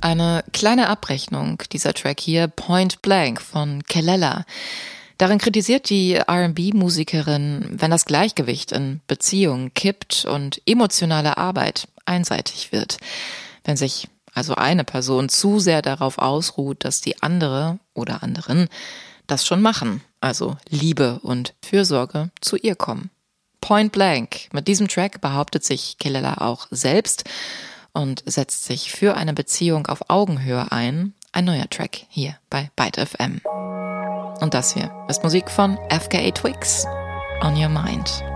Eine kleine Abrechnung, dieser Track hier, Point Blank von Kelela. Darin kritisiert die R&B-Musikerin, wenn das Gleichgewicht in Beziehungen kippt und emotionale Arbeit einseitig wird. Wenn sich also eine Person zu sehr darauf ausruht, dass die andere oder anderen das schon machen, also Liebe und Fürsorge zu ihr kommen. Point Blank. Mit diesem Track behauptet sich Kelela auch selbst und setzt sich für eine Beziehung auf Augenhöhe ein. Ein neuer Track hier bei Byte FM. Und das hier ist Musik von FKA Twigs, On Your Mind.